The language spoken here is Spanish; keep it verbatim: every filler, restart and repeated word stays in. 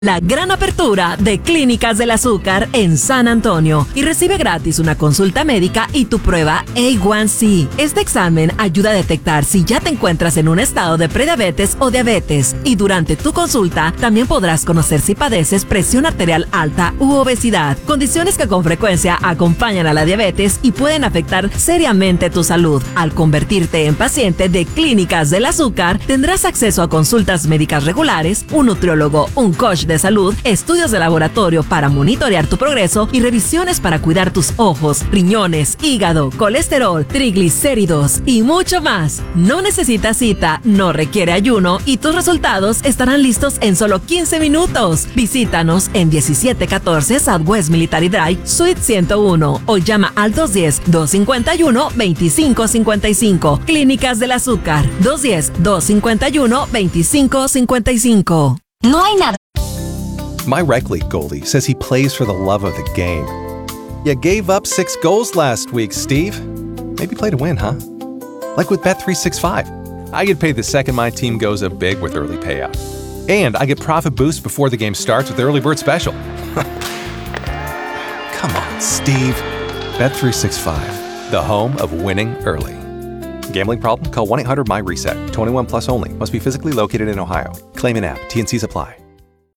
La gran apertura de Clínicas del Azúcar en San Antonio y recibe gratis una consulta médica y tu prueba A uno C. Este examen ayuda a detectar si ya te encuentras en un estado de prediabetes o diabetes y durante tu consulta también podrás conocer si padeces presión arterial alta u obesidad, condiciones que con frecuencia acompañan a la diabetes y pueden afectar seriamente tu salud. Al convertirte en paciente de Clínicas del Azúcar, tendrás acceso a consultas médicas regulares, un nutriólogo, un coach de salud, estudios de laboratorio para monitorear tu progreso y revisiones para cuidar tus ojos, riñones, hígado, colesterol, triglicéridos y mucho más. No necesitas cita, no requiere ayuno y tus resultados estarán listos en solo quince minutos. Visítanos en diecisiete catorce Southwest Military Drive, Suite ciento uno o llama al dos uno cero, dos cinco uno, dos cinco cinco cinco. Clínicas del Azúcar, dos uno cero, dos cinco uno, dos cinco cinco cinco. No hay nada. My rec league goalie says he plays for the love of the game. You gave up six goals last week, Steve. Maybe play to win, huh? Like with Bet three sixty-five. I get paid the second my team goes up big with early payout. And I get profit boosts before the game starts with the early bird special. Come on, Steve. Bet three sixty-five, the home of winning early. Gambling problem? Call one eight hundred M Y RESET. twenty-one plus only. Must be physically located in Ohio. Claim in app. T N Cs apply.